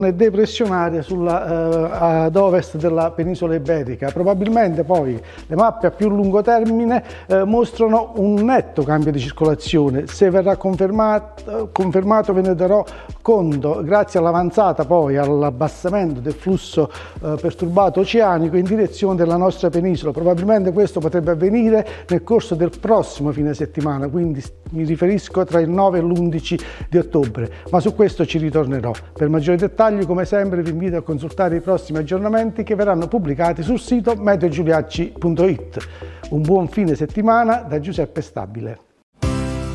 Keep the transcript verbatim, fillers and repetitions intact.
Depressionaria sulla, eh, ad ovest della penisola iberica. Probabilmente poi le mappe a più lungo termine eh, mostrano un netto cambio di circolazione. Se verrà confermato, confermato ve ne darò conto, grazie all'avanzata poi all'abbassamento del flusso eh, perturbato oceanico in direzione della nostra penisola. Probabilmente questo potrebbe avvenire nel corso del prossimo fine settimana, quindi mi riferisco tra il nove e l'undici di ottobre, ma su questo ci ritornerò. Per maggiori dettagli, come sempre, vi invito a consultare i prossimi aggiornamenti che verranno pubblicati sul sito meteo giuliacci punto it. Un buon fine settimana da Giuseppe Stabile.